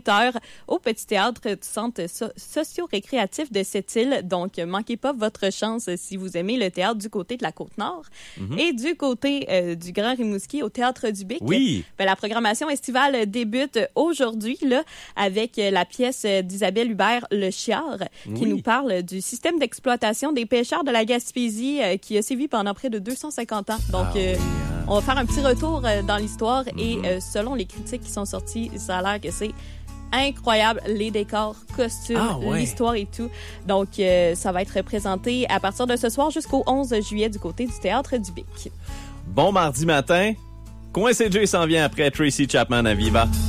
20h au Petit Théâtre du Centre socio-récréatif de Sept-Îles. Donc, manquez pas votre chance si vous aimez le théâtre du côté de la Côte-Nord. Et du côté du Grand Rimouski, au Théâtre du Bic, la programmation estivale débute aujourd'hui là, avec la pièce d'Isabelle Hubert, Le Chiard, qui nous parle du système d'exploitation des pêcheurs de la Gaspésie qui a sévi pendant près de 250 ans. Donc, on va faire un petit retour dans l'histoire et selon les critiques qui sont sorties, ça a l'air que c'est incroyable, les décors, costumes, l'histoire et tout. Donc, ça va être présenté à partir de ce soir jusqu'au 11 juillet du côté du Théâtre du Bic. Bon mardi matin, Coin CJ s'en vient après Tracy Chapman à Viva.